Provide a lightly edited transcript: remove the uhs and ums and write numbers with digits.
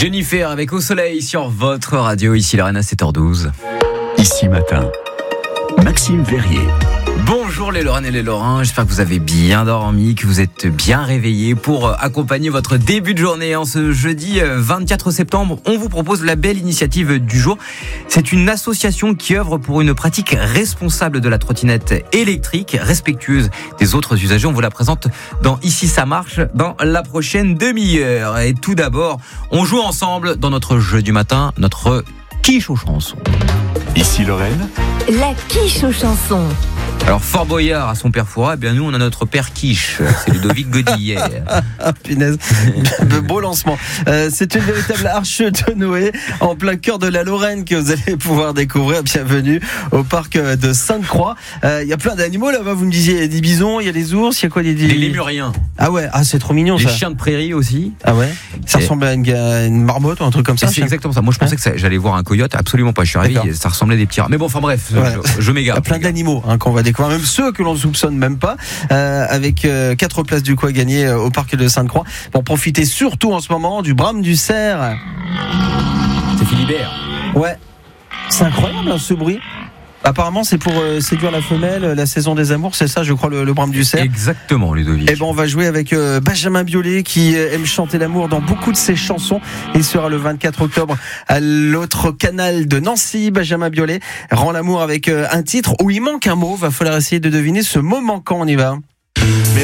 Jennifer avec Au Soleil sur votre radio, ici Lorraine à 7h12. Ici Matin, Maxime Verrier. Bonjour les Lorraines et les Lorrains, j'espère que vous avez bien dormi, que vous êtes bien réveillés pour accompagner votre début de journée. En ce jeudi 24 septembre, on vous propose la belle initiative du jour. C'est une association qui œuvre pour une pratique responsable de la trottinette électrique, respectueuse des autres usagers. On vous la présente dans Ici ça marche dans la prochaine demi-heure. Et tout d'abord, on joue ensemble dans notre jeu du matin, notre quiche aux chansons. Ici Lorraine. La quiche aux chansons. Alors Fort Boyard a son père Fouras, eh bien nous on a notre père Quiche, c'est Ludovic Godillet. Punaise, de beau lancement. C'est une véritable arche de Noé en plein cœur de la Lorraine que vous allez pouvoir découvrir. Bienvenue au parc de Sainte-Croix. Il y a plein d'animaux là-bas, vous me disiez, il y a des bisons, il y a des ours, il y a quoi Les lémuriens. Ah ouais, c'est trop mignon Les ça. chiens de prairie aussi. Ah ouais. Ça ressemble à une marmotte ou un truc comme ça. C'est exactement ça. Moi je pensais que j'allais voir un coyote, absolument pas. Je suis réveillé, ça ressemblait à des petits rats. Mais bon, enfin bref, ouais. je m'égare. Il y a plein d'animaux qu'on va découvrir, même ceux que l'on ne soupçonne même pas, avec 4 places du coup à gagner au parc de Sainte-Croix. Pour profiter surtout en ce moment du brame du cerf. C'est Philibert. Ouais, c'est incroyable ce bruit. Apparemment, c'est pour séduire la femelle, la saison des amours, c'est ça, je crois, le brame du cerf. Exactement, Ludovic. Et on va jouer avec Benjamin Biolay qui aime chanter l'amour dans beaucoup de ses chansons. Il sera le 24 octobre à l'autre canal de Nancy. Benjamin Biolay rend l'amour avec un titre où il manque un mot. Va falloir essayer de deviner ce mot manquant. On y va.